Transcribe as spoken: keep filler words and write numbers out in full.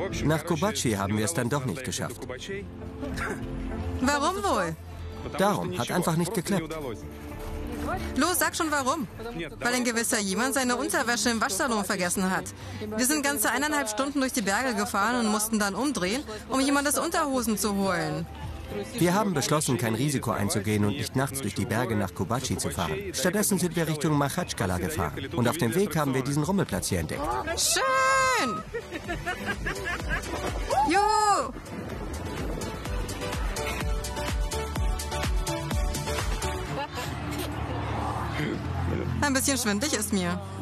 Nach Kobachi haben wir es dann doch nicht geschafft. Warum wohl? Darum, hat einfach nicht geklappt. Los, sag schon warum. Weil ein gewisser jemand seine Unterwäsche im Waschsalon vergessen hat. Wir sind ganze eineinhalb Stunden durch die Berge gefahren und mussten dann umdrehen, um jemandes Unterhosen zu holen. Wir haben beschlossen, kein Risiko einzugehen und nicht nachts durch die Berge nach Kobachi zu fahren. Stattdessen sind wir Richtung Machachkala gefahren. Und auf dem Weg haben wir diesen Rummelplatz hier entdeckt. Schön! Juhu! Ein bisschen schwindelig ist mir.